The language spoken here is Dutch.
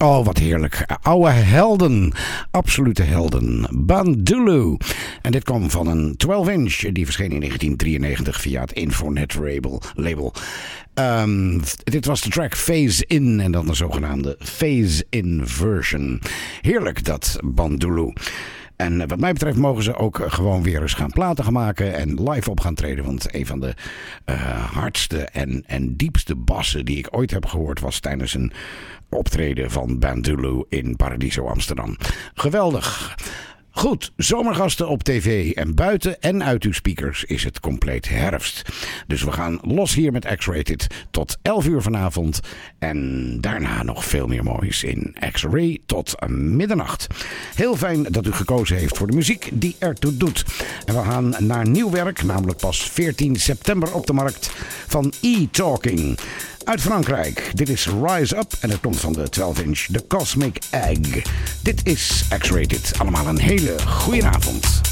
Oh, wat heerlijk. Oude helden. Absolute helden. Bandulu. En dit kwam van een 12-inch. Die verscheen in 1993 via het Infonet label. Dit was de track Phase In. En dan de zogenaamde Phase In version. Heerlijk, dat Bandulu. En wat mij betreft mogen ze ook gewoon weer eens gaan platen gaan maken en live op gaan treden. Want een van de hardste en diepste bassen die ik ooit heb gehoord was tijdens een optreden van Bandulu in Paradiso Amsterdam. Geweldig. Goed, zomergasten op tv en buiten en uit uw speakers is het compleet herfst. Dus we gaan los hier met X-Rated tot 11 uur vanavond. En daarna nog veel meer moois in X-Ray tot middernacht. Heel fijn dat u gekozen heeft voor de muziek die ertoe doet. En we gaan naar nieuw werk, namelijk pas 14 september op de markt, van E-Talking. Uit Frankrijk. Dit is Rise Up en het komt van de 12-inch The Cosmic Egg. Dit is X-Rated. Allemaal een hele goeie avond.